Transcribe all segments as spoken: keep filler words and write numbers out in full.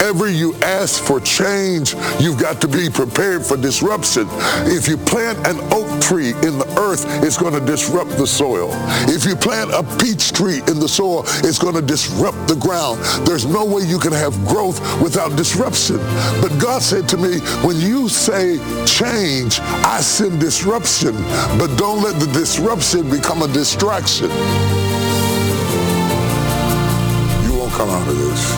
whenever you ask for change, you've got to be prepared for disruption. If you plant an oak tree in the earth, it's going to disrupt the soil. If you plant a peach tree in the soil, it's going to disrupt the ground. There's no way you can have growth without disruption. But God said to me, when you say change, I send disruption, but don't let the disruption become a distraction. You won't come out of this.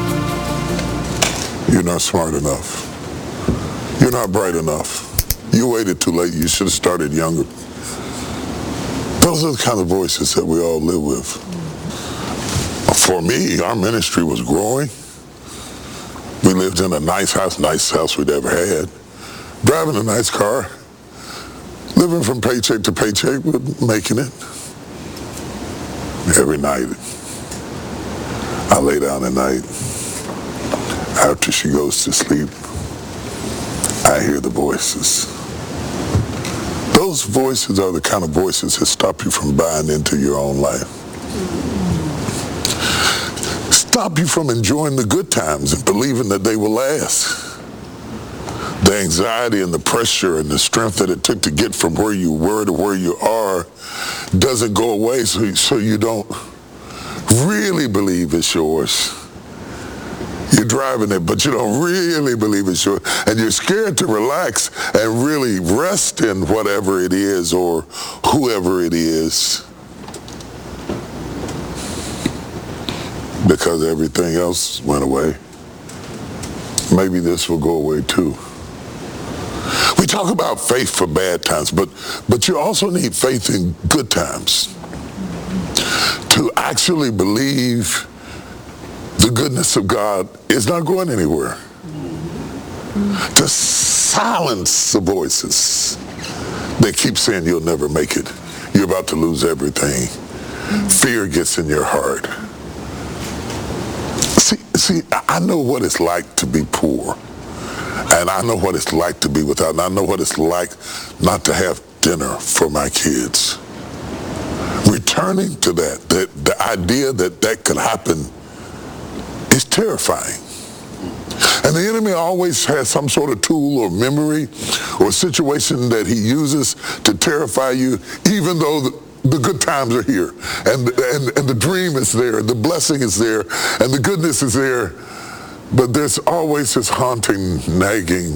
You're not smart enough. You're not bright enough. You waited too late. You should have started younger. Those are the kind of voices that we all live with. For me, our ministry was growing. We lived in a nice house, nicest house we'd ever had. Driving a nice car. Living from paycheck to paycheck, but making it. Every night, I lay down at night. After she goes to sleep, I hear the voices. Those voices are the kind of voices that stop you from buying into your own life. Stop you from enjoying the good times and believing that they will last. The anxiety and the pressure and the strength that it took to get from where you were to where you are doesn't go away, so you, so you don't really believe it's yours. You're driving it, but you don't really believe it's yours. And you're scared to relax and really rest in whatever it is or whoever it is, because everything else went away. Maybe this will go away too. We talk about faith for bad times, but, but you also need faith in good times. To actually believe the goodness of God is not going anywhere. To silence the voices that keep saying you'll never make it. You're about to lose everything. Fear gets in your heart. See, see, I know what it's like to be poor. And I know what it's like to be without. And I know what it's like not to have dinner for my kids. Returning to that, that the idea that that could happen is terrifying. And the enemy always has some sort of tool or memory or situation that he uses to terrify you, even though the, the good times are here, and, and, and the dream is there, the blessing is there, and the goodness is there. But there's always this haunting, nagging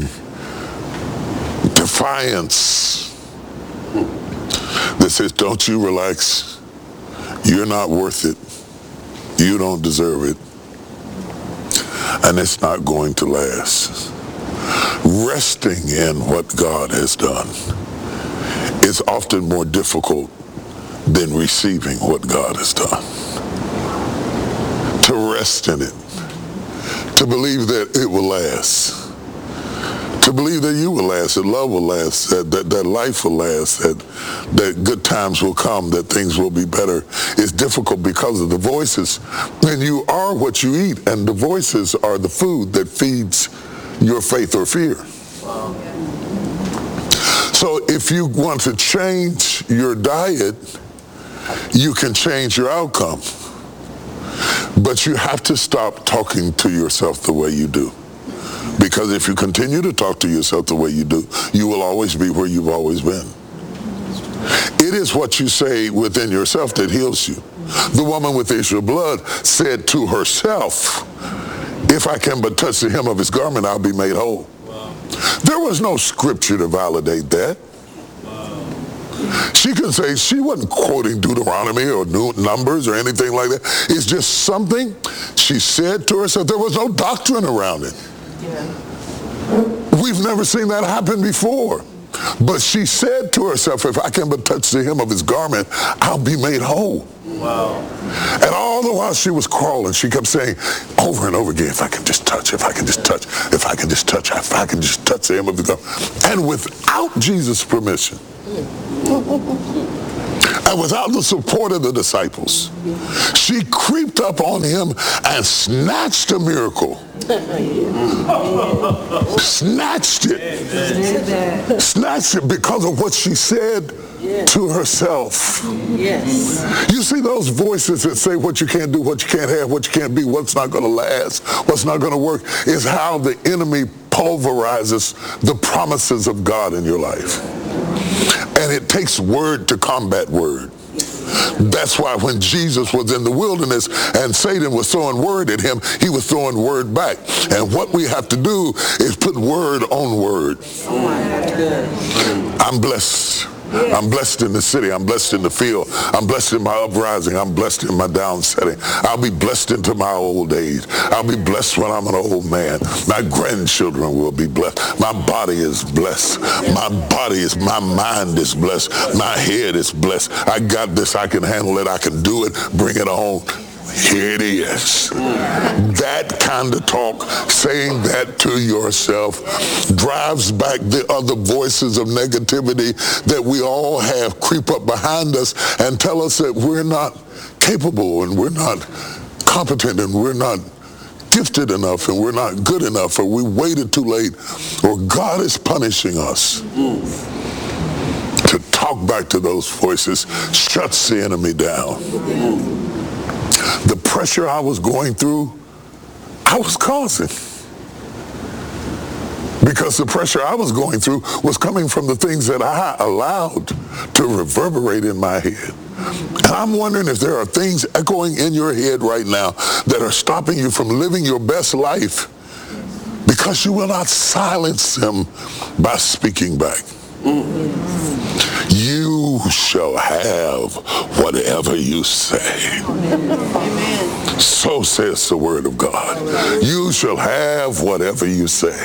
defiance that says, don't you relax. You're not worth it. You don't deserve it. And it's not going to last. Resting in what God has done is often more difficult than receiving what God has done. To rest in it. To believe that it will last. To believe that you will last, that love will last, that, that, that life will last, that, that good times will come, that things will be better. It's difficult because of the voices. And you are what you eat, and the voices are the food that feeds your faith or fear. Wow. So if you want to change your diet, you can change your outcome. But you have to stop talking to yourself the way you do. Because if you continue to talk to yourself the way you do, you will always be where you've always been. It is what you say within yourself that heals you. The woman with the issue of blood said to herself, if I can but touch the hem of his garment, I'll be made whole. Wow. There was no scripture to validate that. Wow. She could say, she wasn't quoting Deuteronomy or Numbers or anything like that. It's just something she said to herself. There was no doctrine around it. Yeah. We've never seen that happen before. But she said to herself, if I can but touch the hem of his garment, I'll be made whole. Wow. And all the while she was crawling, she kept saying over and over again, if I can just touch, if I can just touch, if I can just touch, if I can just touch the hem of the garment. And without Jesus' permission, and without the support of the disciples, she creeped up on him and snatched a miracle. Snatched it. Snatched it because of what she said to herself. Yes. You see those voices that say what you can't do, what you can't have, what you can't be, what's not going to last, what's not going to work, is how the enemy pulverizes the promises of God in your life. And it takes word to combat word. That's why when Jesus was in the wilderness and Satan was throwing word at him, he was throwing word back. And what we have to do is put word on word. I'm blessed. I'm blessed in the city. I'm blessed in the field. I'm blessed in my uprising. I'm blessed in my downsetting. I'll be blessed into my old age. I'll be blessed when I'm an old man. My grandchildren will be blessed. My body is blessed. My body is, my mind is blessed. My head is blessed. I got this. I can handle it. I can do it. Bring it on. Here it is. That kind of talk, saying that to yourself, drives back the other voices of negativity that we all have creep up behind us and tell us that we're not capable and we're not competent and we're not gifted enough and we're not good enough or we waited too late or God is punishing us. To talk back to those voices shuts the enemy down. The pressure I was going through, I was causing. Because the pressure I was going through was coming from the things that I allowed to reverberate in my head. And I'm wondering if there are things echoing in your head right now that are stopping you from living your best life because you will not silence them by speaking back. You shall have whatever you say. Amen. So says the word of God. You shall have whatever you say.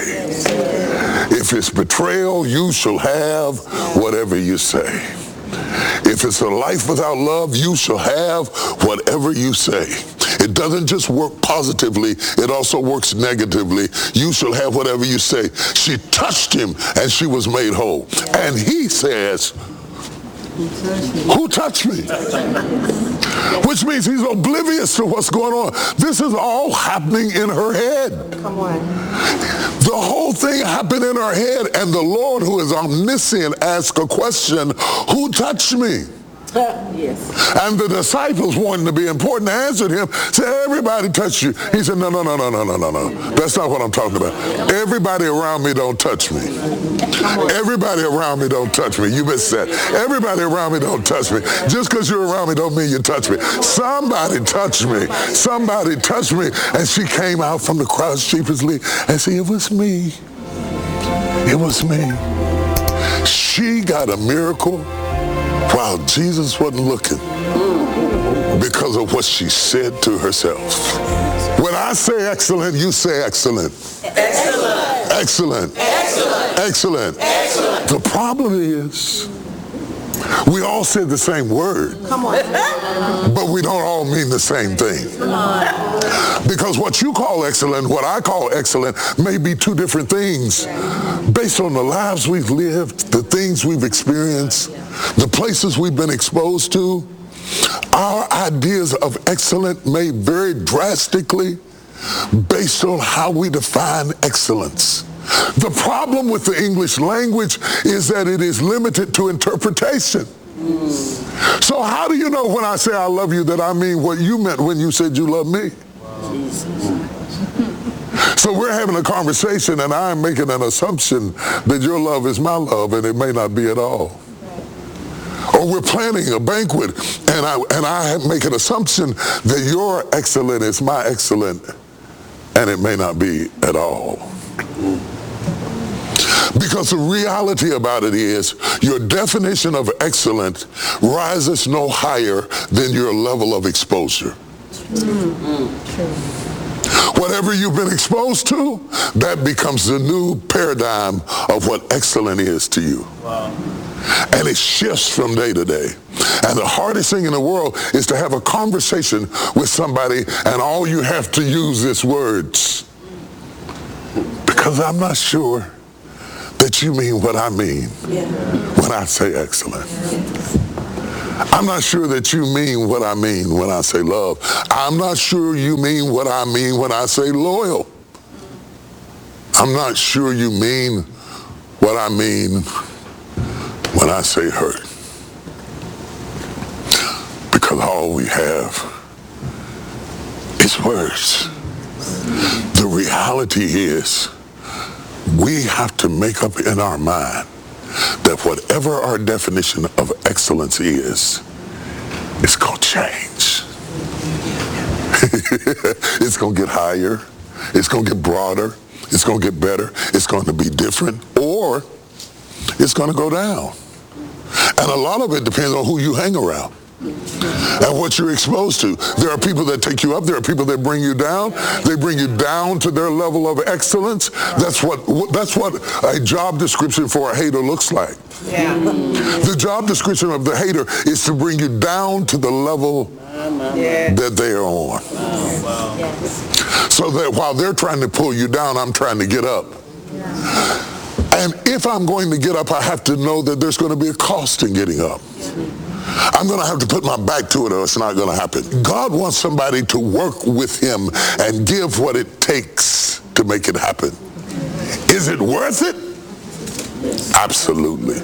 If it's betrayal, you shall have whatever you say. If it's a life without love, you shall have whatever you say. It doesn't just work positively, it also works negatively. You shall have whatever you say. She touched him and she was made whole. And he says, who touched me? Which means he's oblivious to what's going on. This is all happening in her head. Come on. The whole thing happened in her head, and the Lord, who is omniscient, asked a question, who touched me? Yes. And the disciples, wanting to be important, answered him, said, everybody touched you. He said, no, no, no, no, no, no, no, no. That's not what I'm talking about. Everybody around me don't touch me. Everybody around me don't touch me. You missed that. Everybody around me don't touch me. Just because you're around me don't mean you touch me. Somebody touched me. Somebody touched me. And she came out from the crowd sheepishly and said, it was me. It was me. She got a miracle while Jesus wasn't looking because of what she said to herself. When I say excellent, you say excellent. Excellent. Excellent. Excellent. Excellent. Excellent. The problem is, we all said the same word. Come on. But we don't all mean the same thing. Because what you call excellent, what I call excellent, may be two different things based on the lives we've lived, the things we've experienced, the places we've been exposed to. Our ideas of excellent may vary drastically based on how we define excellence. The problem with the English language is that it is limited to interpretation. Mm. So how do you know when I say I love you that I mean what you meant when you said you love me? Wow. So we're having a conversation and I'm making an assumption that your love is my love and it may not be at all. Or we're planning a banquet and I, and I make an assumption that your excellent is my excellent and it may not be at all. Because the reality about it is your definition of excellent rises no higher than your level of exposure. Mm-hmm. Whatever you've been exposed to, that becomes the new paradigm of what excellent is to you. Wow. And it shifts from day to day. And the hardest thing in the world is to have a conversation with somebody and all you have to use is words. Because I'm not sure that you mean what I mean yeah. when I say excellent. I'm not sure that you mean what I mean when I say love. I'm not sure you mean what I mean when I say loyal. I'm not sure you mean what I mean when I say hurt. Because all we have is words. The reality is we have to make up in our mind that whatever our definition of excellence is, it's going to change. It's going to get higher. It's going to get broader. It's going to get better. It's going to be different. Or it's going to go down. And a lot of it depends on who you hang around and what you're exposed to. There are people that take you up. There are people that bring you down. They bring you down to their level of excellence. That's what that's what a job description for a hater looks like. Yeah. The job description of the hater is to bring you down to the level yeah. that they are on. Wow. Yes. So that while they're trying to pull you down, I'm trying to get up. Yeah. And if I'm going to get up, I have to know that there's going to be a cost in getting up. I'm going to have to put my back to it or it's not going to happen. God wants somebody to work with him and give what it takes to make it happen. Is it worth it? Absolutely.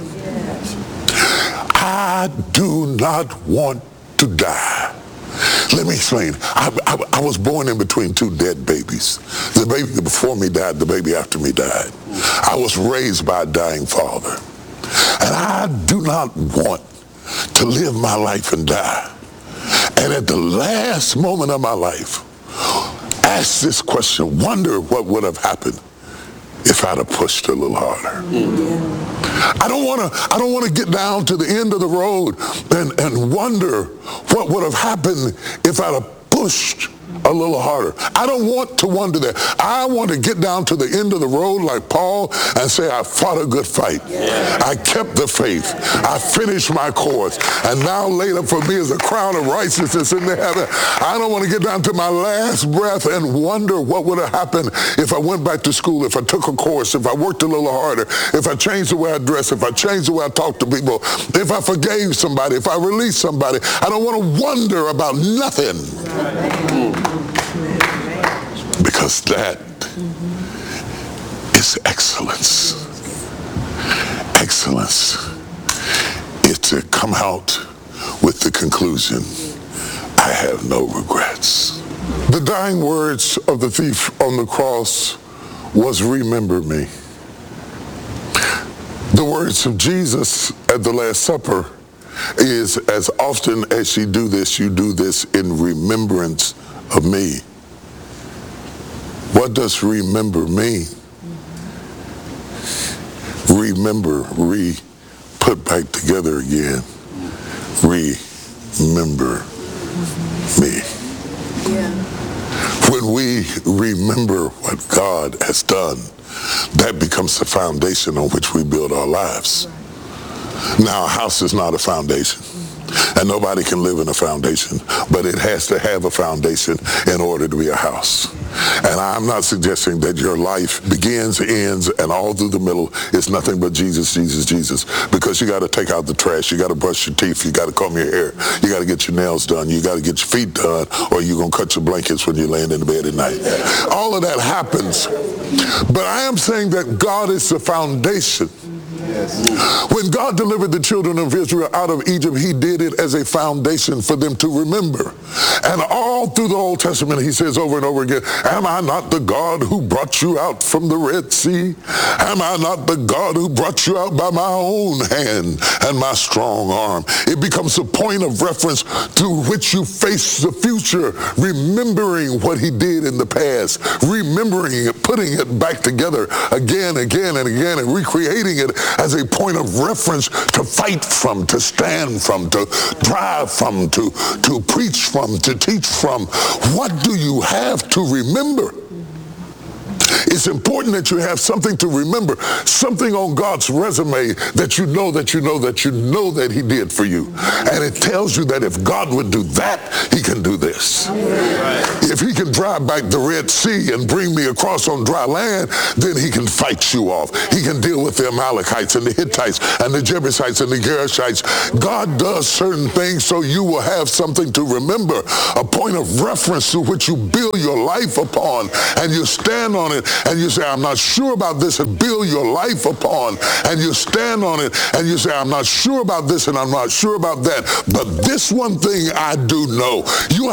I do not want to die. Let me explain. I, I, I was born in between two dead babies. The baby before me died, the baby after me died. I was raised by a dying father. And I do not want to live my life and die. And at the last moment of my life, ask this question, wonder what would have happened if I'd have pushed a little harder. Mm-hmm. I don't want to I don't want to get down to the end of the road and, and wonder what would have happened if I'd have pushed a little harder. I don't want to wonder that. I want to get down to the end of the road like Paul and say, I fought a good fight. Yeah. I kept the faith. I finished my course. And now laid up for me is a crown of righteousness in the heaven. I don't want to get down to my last breath and wonder what would have happened if I went back to school, if I took a course, if I worked a little harder, if I changed the way I dress, if I changed the way I talk to people, if I forgave somebody, if I released somebody. I don't want to wonder about nothing. Because that is excellence. Excellence is to come out with the conclusion, I have no regrets. The dying words of the thief on the cross was, remember me. The words of Jesus at the Last Supper is, as often as you do this, you do this in remembrance of me. What does remember mean? Remember, re, put back together again. Remember me. Yeah. When we remember what God has done, that becomes the foundation on which we build our lives. Now, a house is not a foundation. And nobody can live in a foundation, but it has to have a foundation in order to be a house. And I'm not suggesting that your life begins, ends, and all through the middle is nothing but Jesus, Jesus, Jesus. Because you got to take out the trash, you got to brush your teeth, you got to comb your hair, you got to get your nails done, you got to get your feet done, or you're going to cut your blankets when you're laying in the bed at night. All of that happens. But I am saying that God is the foundation. When God delivered the children of Israel out of Egypt, he did it as a foundation for them to remember. And all through the Old Testament, he says over and over again, am I not the God who brought you out from the Red Sea? Am I not the God who brought you out by my own hand and my strong arm? It becomes a point of reference through which you face the future, remembering what he did in the past, remembering it, putting it back together again, again, and again, and recreating it as a point of reference to fight from, to stand from, to drive from, to, to preach from, to teach from. What do you have to remember? It's important that you have something to remember, something on God's resume that you know that you know that you know that he did for you. And it tells you that if God would do that, he can do this. Right. if he can drive back the Red Sea and bring me across on dry land, then he can fight you off. He can deal with the Amalekites and the Hittites and the Jebusites and the Gerishites. God does certain things so you will have something to remember, a point of reference to which you build your life upon, and you stand on it and you say, I'm not sure about this, and build your life upon, and you stand on it and you say, I'm not sure about this and I'm not sure about that, but this one thing I do know. You